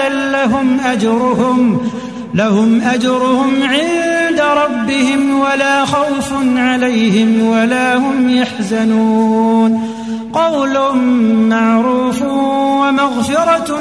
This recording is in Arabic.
رجالا لهم أجرهم عند ربهم ولا خوف عليهم ولا هم يحزنون. قول معروف ومغفرة